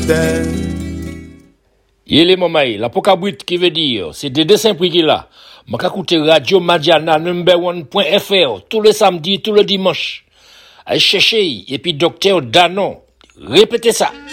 mystère. Yele mamay, la pokabrit qui veut dire, c'est des dessins prix qui là. M'a écouter Radio Madiana #1.fr tous les samedis, tous les dimanches. Allez chercher, et puis Docteur Danon. Répétez ça.